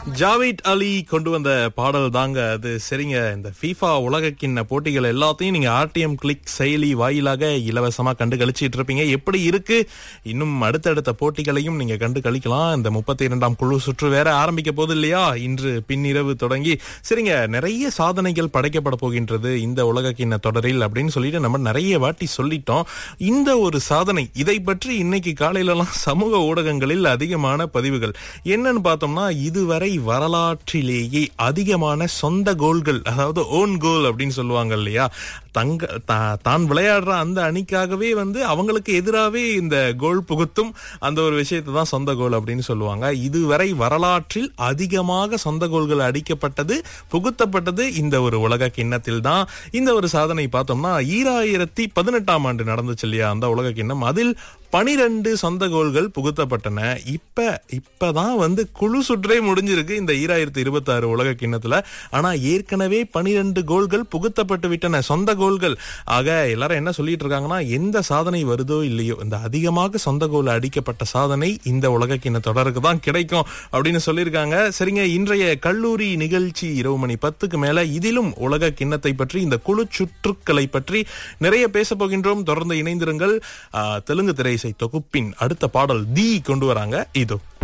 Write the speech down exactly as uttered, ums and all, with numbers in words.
ஜாவேத் அலி கொண்டு வந்த பாடல் தாங்க அது. சரிங்க, இந்த FIFA உலகக்கிண்ண போட்டிகள் எல்லாத்தையும் நீங்க ஆர்டிஎம் கிளிக் செயலி வாயிலாக இலவசமா கண்டு கழிச்சிட்டு இருப்பீங்க. எப்படி இருக்கு? இன்னும் அடுத்தடுத்த போட்டிகளையும் நீங்க கண்டு கழிக்கலாம். இந்த முப்பத்தி இரண்டாம் குழு சுற்று வேற ஆரம்பிக்க போது இல்லையா, இன்று பின்னிரவு தொடங்கி. சரிங்க, நிறைய சாதனைகள் படைக்கப்பட போகின்றது இந்த உலகக்கிண்ண தொடரில் அப்படின்னு சொல்லிட்டு நம்ம நிறைய வாட்டி சொல்லிட்டோம். இந்த ஒரு சாதனை, இதை பற்றி இன்னைக்கு காலையிலலாம் சமூக ஊடகங்களில் அதிகமான பதிவுகள் என்னன்னு பார்த்தோம்னா, இதுவரை வரலாற்றிலேயே அதிகமான சொந்த கோல்கள், அதாவது ஓன் கோல் அப்படின்னு சொல்லுவாங்க இல்லையா, தங்க தான் விளையாடுற அந்த அணிக்காகவே வந்து அவங்களுக்கு எதிராகவே இந்த கோல் புகுத்தும் அந்த ஒரு விஷயத்தை தான் சொந்த கோல் அப்படின்னு சொல்லுவாங்க. இதுவரை வரலாற்றில் அதிகமாக சொந்த கோல்கள் அடிக்கப்பட்டது, புகுத்தப்பட்டது இந்த ஒரு உலக கிண்ணத்தில் தான். இந்த ஒரு சாதனை பார்த்தோம்னா ஈராயிரத்தி பதினெட்டாம் ஆண்டு நடந்துச்சு இல்லையா அந்த உலக கிண்ணம், அதில் பனிரெண்டு சொந்த கோல்கள் புகுத்தப்பட்டன. இப்ப இப்பதான் வந்து குழு சுற்றே முடிஞ்சிருக்கு இந்த ஈராயிரத்தி இருபத்தி ஆறு உலக கிண்ணத்துல. ஆனா ஏற்கனவே பனிரெண்டு கோல்கள் புகுத்தப்பட்டு விட்டன, சொந்த கோல்கள். ஆக எல்லாரும் என்ன சொல்லிட்டு இருக்காங்கன்னா, எந்த சாதனை வருதோ இல்லையோ இந்த அதிகமாக சொந்த கோல் அடிக்கப்பட்ட சாதனை இந்த உலக கிண்ண தொடருக்கு தான் கிடைக்கும் அப்படின்னு சொல்லியிருக்காங்க. சரிங்க, இன்றைய கல்லூரி நிகழ்ச்சி இரவு மணி பத்துக்கு மேல இதிலும் உலக கிண்ணத்தை பற்றி, இந்த குழு சுற்றுக்களை பற்றி நிறைய பேச போகின்றோம். தொடர்ந்து இணைந்திருங்கள். தெலுங்கு திரை தொகுப்பின் அடுத்த பாடல் தி கொண்டு வராங்க. இதோ